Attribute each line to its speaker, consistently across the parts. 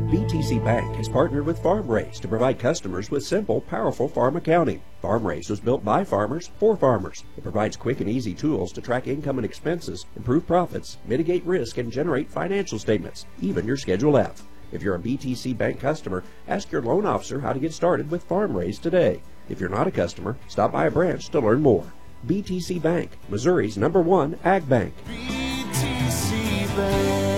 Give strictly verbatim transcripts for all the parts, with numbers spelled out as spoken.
Speaker 1: B T C Bank has partnered with FarmRaise to provide customers with simple, powerful farm accounting. FarmRaise was built by farmers for farmers. It provides quick and easy tools to track income and expenses, improve profits, mitigate risk, and generate financial statements, even your Schedule F. If you're a B T C Bank customer, ask your loan officer how to get started with FarmRaise today. If you're not a customer, stop by a branch to learn more. B T C Bank, Missouri's number one ag bank.
Speaker 2: B T C Bank.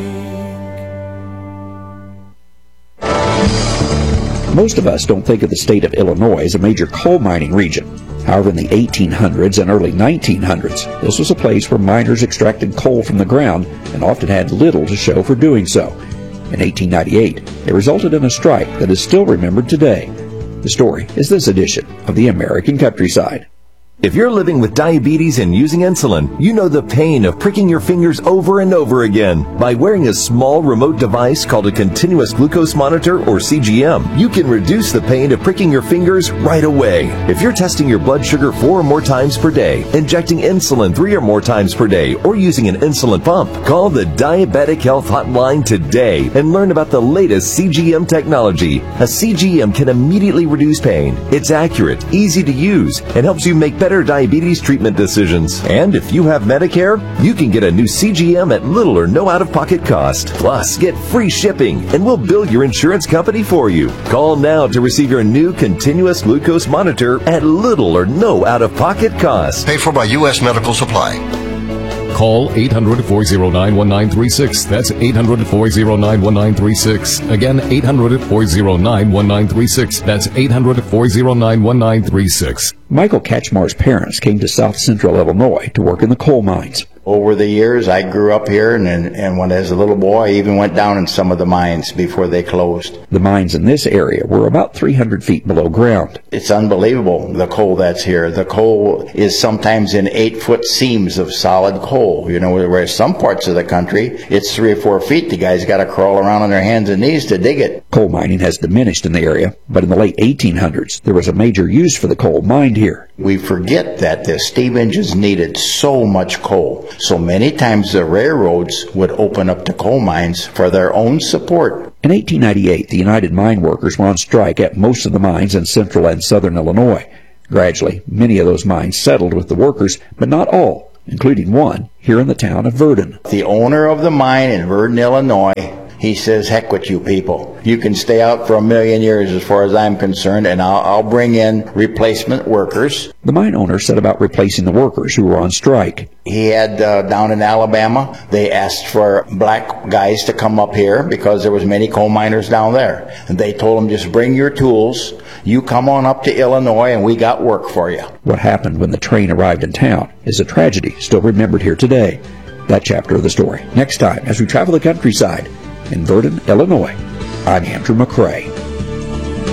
Speaker 1: Most of us don't think of the state of Illinois as a major coal mining region. However, in the eighteen hundreds and early nineteen hundreds, this was a place where miners extracted coal from the ground and often had little to show for doing so. In eighteen ninety-eight, it resulted in a strike that is still remembered today. The story is this edition of the American Countryside.
Speaker 3: If you're living with diabetes and using insulin, you know the pain of pricking your fingers over and over again. By wearing a small remote device called a continuous glucose monitor, or C G M, you can reduce the pain of pricking your fingers right away. If you're testing your blood sugar four or more times per day, injecting insulin three or more times per day, or using an insulin pump, call the Diabetic Health Hotline today and learn about the latest C G M technology. A C G M can immediately reduce pain. It's accurate, easy to use, and helps you make better diabetes treatment decisions. And if you have Medicare, you can get a new C G M at little or no out-of-pocket cost. Plus, get free shipping, and we'll bill your insurance company for you. Call now to receive your new continuous glucose monitor at little or no out-of-pocket cost.
Speaker 4: Paid for by U S Medical Supply.
Speaker 5: Call eight hundred, four oh nine, one nine three six. That's eight hundred, four oh nine, one nine three six. Again, eight hundred, four oh nine, one nine three six. That's eight hundred, four oh nine, one nine three six.
Speaker 1: Michael Katchmar's parents came to South Central Illinois to work in the coal mines.
Speaker 6: Over the years, I grew up here, and, and when as a little boy, I even went down in some of the mines before they closed.
Speaker 1: The mines in this area were about three hundred feet below ground.
Speaker 6: It's unbelievable, the coal that's here. The coal is sometimes in eight-foot seams of solid coal. You know, whereas some parts of the country, it's three or four feet. The guys got to crawl around on their hands and knees to dig it.
Speaker 1: Coal mining has diminished in the area, but in the late eighteen hundreds, there was a major use for the coal mined here.
Speaker 6: We forget that the steam engines needed so much coal. So many times the railroads would open up the coal mines for their own support.
Speaker 1: In eighteen ninety-eight, the United Mine Workers were on strike at most of the mines in central and southern Illinois. Gradually, many of those mines settled with the workers, but not all, including one here in the town of Virden.
Speaker 6: The owner of the mine in Virden, Illinois, he says, heck with you people. You can stay out for a million years as far as I'm concerned, and I'll, I'll bring in replacement workers.
Speaker 1: The mine owner set about replacing the workers who were on strike.
Speaker 6: He had, uh, down in Alabama, they asked for black guys to come up here because there was many coal miners down there. And they told them, just bring your tools. You come on up to Illinois, and we got work for you.
Speaker 1: What happened when the train arrived in town is a tragedy still remembered here today. That chapter of the story next time as we travel the countryside in Virden, Illinois. I'm Andrew McCrae.